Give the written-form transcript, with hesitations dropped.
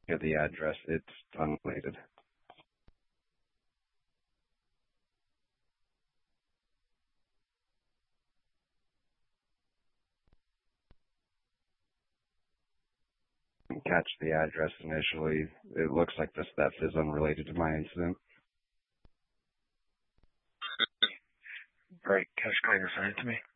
Yeah, the address, it's unrelated. Catch the address initially. It looks like this theft is unrelated to my incident. Great. Can you explain your side to me?